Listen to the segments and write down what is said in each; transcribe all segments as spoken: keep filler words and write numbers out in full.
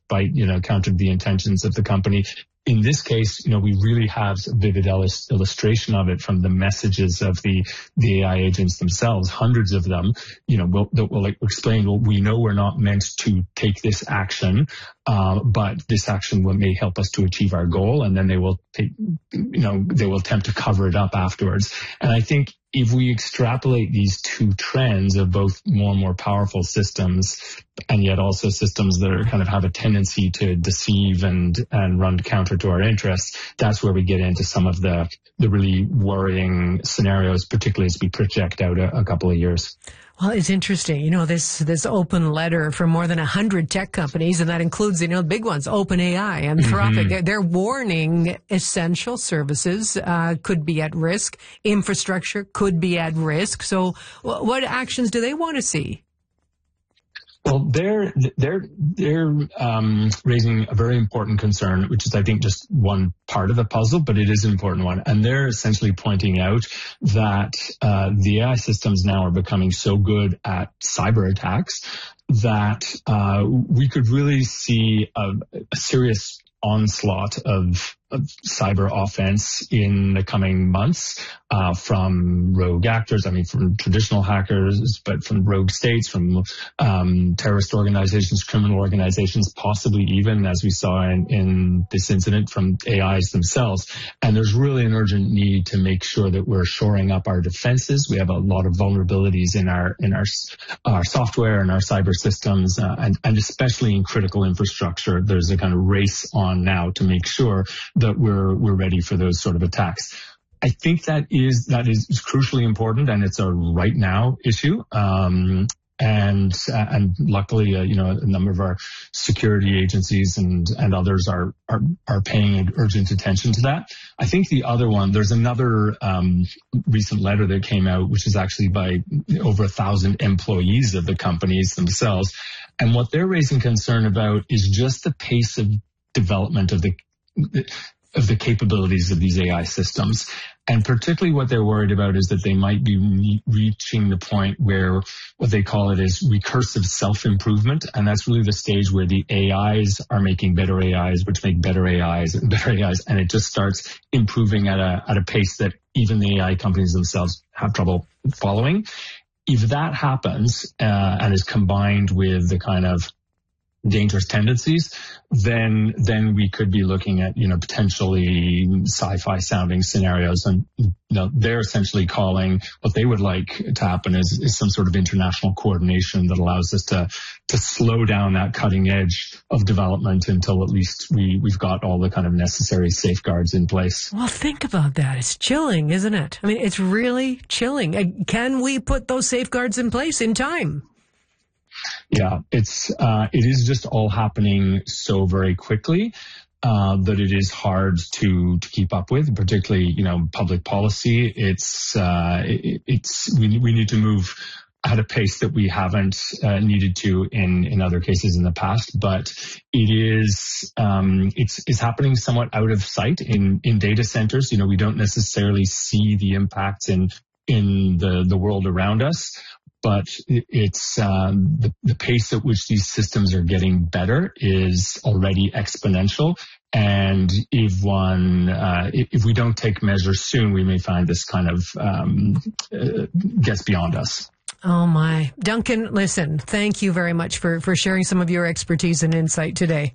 despite, you know, countered the intentions of the company. In this case, you know, we really have a vivid illustration of it from the messages of the, the A I agents themselves, hundreds of them, you know, will, that will like explain, well, we know we're not meant to take this action, uh, but this action will, may help us to achieve our goal. And then they will take, you know, they will attempt to cover it up afterwards. And I think if we extrapolate these two trends of both more and more powerful systems and yet also systems that are kind of have a tendency to deceive and, and run counter to our interests, that's where we get into some of the, the really worrying scenarios, particularly as we project out a, a couple of years. Well, it's interesting. You know, this, this open letter from more than a hundred tech companies, and that includes, you know, the big ones, OpenAI, Anthropic. Mm-hmm. They're, they're warning essential services, uh, could be at risk. Infrastructure could be at risk. So what actions do they want to see? Well, they're they're they're um, raising a very important concern, which is, I think, just one part of the puzzle, but it is an important one. And they're essentially pointing out that uh, the A I systems now are becoming so good at cyber attacks that uh, we could really see a, a serious onslaught of, of cyber offense in the coming months uh, from rogue actors. I mean, from traditional hackers, but from rogue states, from um, terrorist organizations, criminal organizations, possibly even, as we saw in, in this incident, from A Is themselves. And there's really an urgent need to make sure that we're shoring up our defenses. We have a lot of vulnerabilities in our in our, our software and our cyber systems, uh, and, and especially in critical infrastructure. There's a kind of race on now to make sure that we're we're ready for those sort of attacks. I think that is that is crucially important, and it's a right now issue. Um, and uh, and luckily, uh, you know, a number of our security agencies and and others are are are paying urgent attention to that. I think the other one, there's another um, recent letter that came out, which is actually by over a thousand employees of the companies themselves, and what they're raising concern about is just the pace of development of the of the capabilities of these A I systems. And particularly what they're worried about is that they might be re- reaching the point where what they call it is recursive self-improvement. And that's really the stage where the A Is are making better A Is, which make better A Is and better A Is. And it just starts improving at a, at a pace that even the A I companies themselves have trouble following. If that happens uh, and is combined with the kind of dangerous tendencies, then then we could be looking at, you know, potentially sci-fi sounding scenarios. And, you know, they're essentially calling what they would like to happen is, is some sort of international coordination that allows us to to slow down that cutting edge of development until at least we, we've got all the kind of necessary safeguards in place. Well, think about that. It's chilling, isn't it? I mean, it's really chilling. Can we put those safeguards in place in time? Yeah, it's uh, it is just all happening so very quickly uh, that it is hard to to keep up with, particularly, you know, public policy. It's uh, it, it's we we need to move at a pace that we haven't uh, needed to in in other cases in the past. But it is um, it's it's happening somewhat out of sight in in data centers. You know, we don't necessarily see the impacts in in the the world around us. But it's uh, the, the pace at which these systems are getting better is already exponential. And if one, uh, if we don't take measures soon, we may find this kind of um, uh, gets beyond us. Oh my, Duncan, listen, thank you very much for, for sharing some of your expertise and insight today.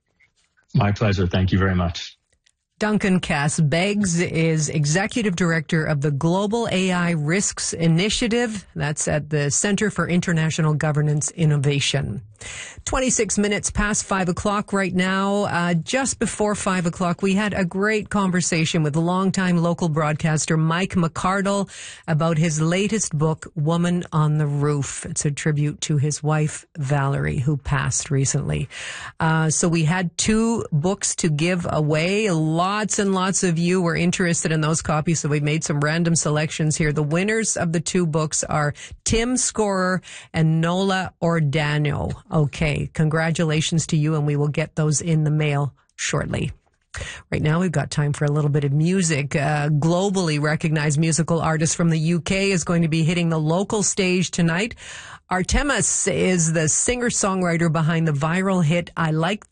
My pleasure. Thank you very much. Duncan Cass-Beggs is Executive Director of the Global A I Risks Initiative. That's at the Center for International Governance Innovation. twenty-six minutes past five o'clock right now. Uh, just before five o'clock, we had a great conversation with longtime local broadcaster Mike McCardle about his latest book, Woman on the Roof. It's a tribute to his wife, Valerie, who passed recently. Uh, so we had two books to give away. Lots and lots of you were interested in those copies, so we made some random selections here. The winners of the two books are Tim Scorer and Nola Ordano. Okay, congratulations to you, and we will get those in the mail shortly. Right now, we've got time for a little bit of music. Uh, globally recognized musical artist from the U K is going to be hitting the local stage tonight. Artemis is the singer-songwriter behind the viral hit I Like